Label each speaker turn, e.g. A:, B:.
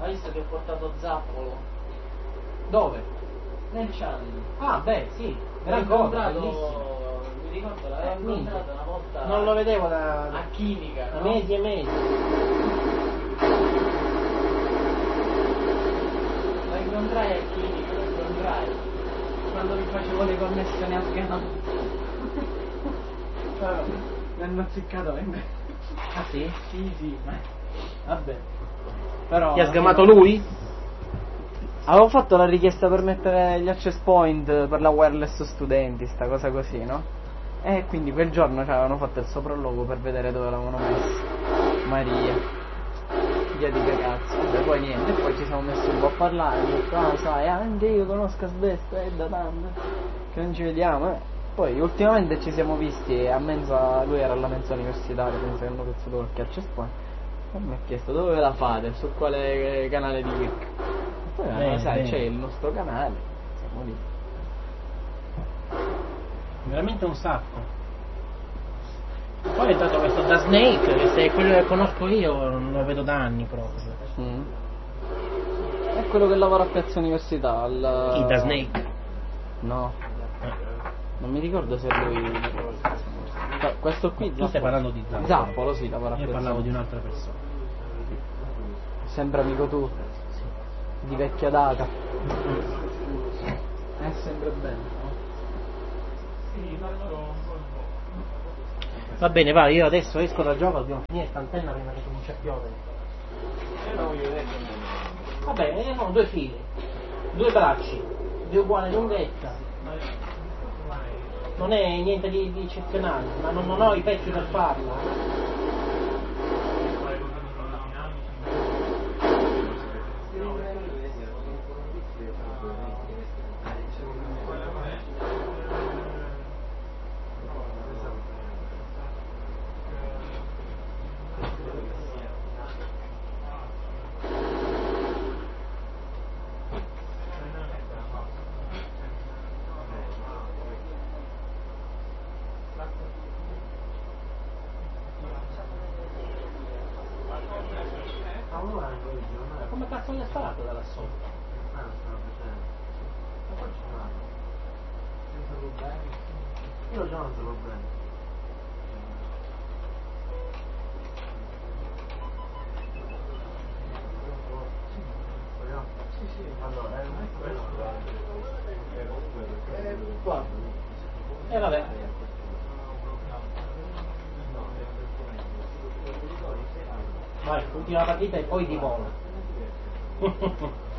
A: Hai visto che ho portato Zappolo? Dove? Nel Channel. Ah, beh, sì. L'ho incontrato, mi ricordo, l'avevo incontrato una volta.
B: Non lo vedevo
A: a chimica,
B: da
A: no?
B: mesi e mesi.
A: Lo incontrai a chimica, lo incontrai quando vi facevo le connessioni afghane. Mi hanno azzeccato invece.
B: Ah sì?
A: Sì, vabbè. Però
B: Ti ha sgamato lui?
C: Avevo fatto la richiesta per mettere gli access point per la wireless studenti, sta cosa così, no? E quindi quel giorno ci avevano fatto il sopralluogo per vedere dove l'avevano messo. Maria. Via di cagazzo. E poi niente, e poi ci siamo messi un po' a parlare, ho detto, ah sai, anche io conosco Asbesto, è da tanto che non ci vediamo, Poi ultimamente ci siamo visti a Mensa, lui era alla Mensa universitaria, penso che hanno pezzato qualche access point. E mi ha chiesto dove la fate, su quale canale di Wick. Poi sai, c'è il nostro canale, siamo lì.
B: Veramente un sacco. Poi è entrato questo Da Snake, che se è quello che conosco io non lo vedo da anni proprio.
C: È quello che lavora a Piazza Università.
B: Chi, Da Snake?
C: No. Non mi ricordo se lui. Questo qui.
B: Tu stai parlando di Zappolo.
C: Zappolo, sì, lavora a
B: Io
C: Piazza.
B: parlavo di un'altra persona.
C: Sempre amico tu. Di vecchia data. È sempre bello.
B: Va bene, va, io adesso esco da gioco, dobbiamo finire st'antenna prima che comincia a piovere. Va bene, sono due fili, due bracci, di uguale lunghezza. Non è niente di eccezionale, ma non ho i pezzi per farlo. Come cazzo gli ha sparato da là sotto? Io già non sapevo bene. Sì, allora qua. Vabbè. Vai, ultima partita e poi di volo.